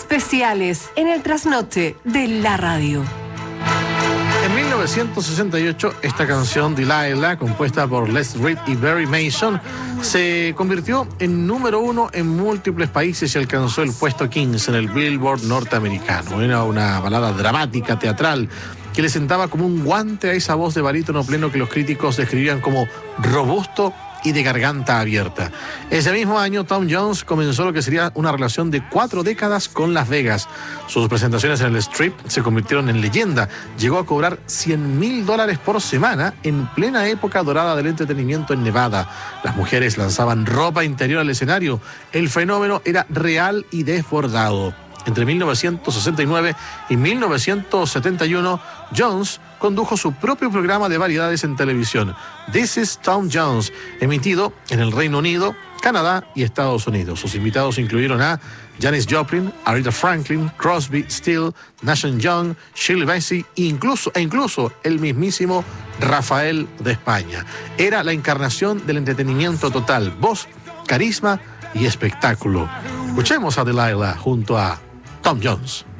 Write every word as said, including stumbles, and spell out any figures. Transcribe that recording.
especiales en el trasnoche de la radio. En mil novecientos sesenta y ocho, esta canción Delilah, compuesta por Les Reed y Barry Mason, se convirtió en número uno en múltiples países y alcanzó el puesto quince en el Billboard norteamericano. Era una balada dramática, teatral, que le sentaba como un guante a esa voz de barítono pleno que los críticos describían como robusto y de garganta abierta. Ese mismo año, Tom Jones comenzó lo que sería una relación de cuatro décadas con Las Vegas. Sus presentaciones en el Strip se convirtieron en leyenda. Llegó a cobrar cien mil dólares por semana en plena época dorada del entretenimiento en Nevada. Las mujeres lanzaban ropa interior al escenario. El fenómeno era real y desbordado. Entre mil novecientos sesenta y nueve y mil novecientos setenta y uno, Jones condujo su propio programa de variedades en televisión, This is Tom Jones, emitido en el Reino Unido, Canadá y Estados Unidos. Sus invitados incluyeron a Janis Joplin, Aretha Franklin, Crosby, Stills, Nation Young, Shirley Bassey e incluso, e incluso el mismísimo Rafael de España. Era la encarnación del entretenimiento total, voz, carisma y espectáculo. Escuchemos a Delilah junto a Tom Jones.